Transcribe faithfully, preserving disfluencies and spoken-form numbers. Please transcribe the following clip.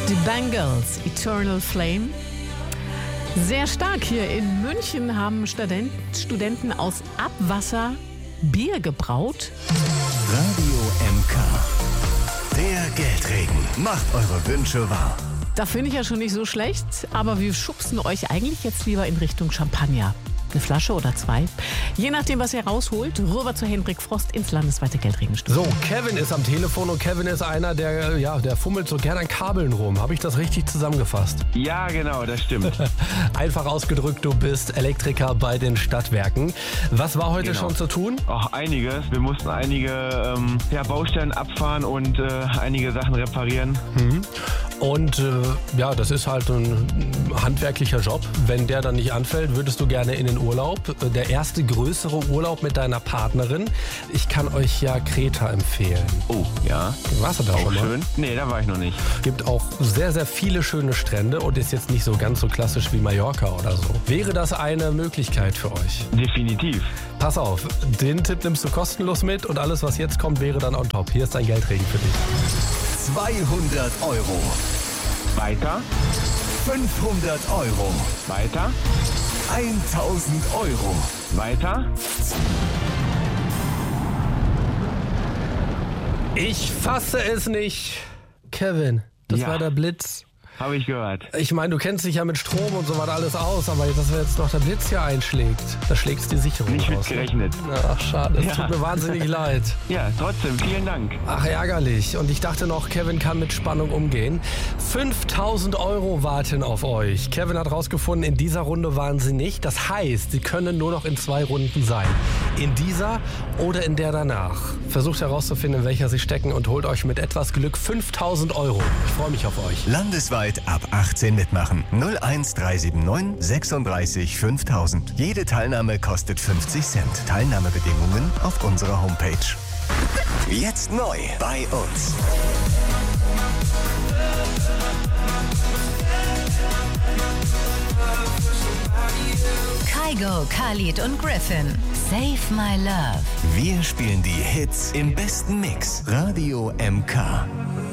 Die Bangles, Eternal Flame. Sehr stark hier in München haben Student, Studenten aus Abwasser Bier gebraut. Radio M K. Der Geldregen macht eure Wünsche wahr. Da finde ich ja schon nicht so schlecht, aber wir schubsen euch eigentlich jetzt lieber in Richtung Champagner. Eine Flasche oder zwei. Je nachdem, was ihr rausholt, rüber zu Hendrik Frost ins landesweite Geldregenstudio. So, Kevin ist am Telefon und Kevin ist einer, der, ja, der fummelt so gerne an Kabeln rum. Habe ich das richtig zusammengefasst? Ja, genau, das stimmt. Einfach ausgedrückt, du bist Elektriker bei den Stadtwerken. Was war heute Genau. schon zu tun? Auch einiges. Wir mussten einige ähm, ja, Baustellen abfahren und äh, einige Sachen reparieren. Und äh, ja, das ist halt ein handwerklicher Job. Wenn der dann nicht anfällt, würdest du gerne in den Urlaub. Der erste größere Urlaub mit deiner Partnerin. Ich kann euch ja Kreta empfehlen. Oh, ja. Warst du da Auch schon mal? schön. Nee, da war ich noch nicht. Gibt auch sehr, sehr viele schöne Strände und ist jetzt nicht so ganz so klassisch wie Mallorca oder so. Wäre das eine Möglichkeit für euch? Definitiv. Pass auf, den Tipp nimmst du kostenlos mit und alles, was jetzt kommt, wäre dann on top. Hier ist dein Geldregen für dich. zweihundert Euro, Weiter, fünfhundert Euro, weiter, tausend Euro. weiter. Ich fasse es nicht. Kevin, das Ja. war der Blitz. Habe ich gehört. Ich meine, du kennst dich ja mit Strom und so weiter alles aus, aber dass jetzt noch der Blitz hier einschlägt, da schlägst die Sicherung Nicht mit raus. ne? gerechnet. Ach, schade, es Ja. tut mir wahnsinnig leid. Ja, trotzdem, vielen Dank. Ach, ärgerlich. Und ich dachte noch, Kevin kann mit Spannung umgehen. fünftausend Euro warten auf euch. Kevin hat rausgefunden, in dieser Runde waren sie nicht. Das heißt, sie können nur noch in zwei Runden sein. In dieser oder in der danach. Versucht herauszufinden, in welcher sie stecken und holt euch mit etwas Glück fünftausend Euro. Ich freue mich auf euch. Landesweit ab achtzehn mitmachen. null eins drei sieben neun sechsunddreißig fünftausend. Jede Teilnahme kostet fünfzig Cent. Teilnahmebedingungen auf unserer Homepage. Jetzt neu bei uns. Kygo, Khalid und Griffin. Save My Love. Wir spielen die Hits im besten Mix. Radio M K.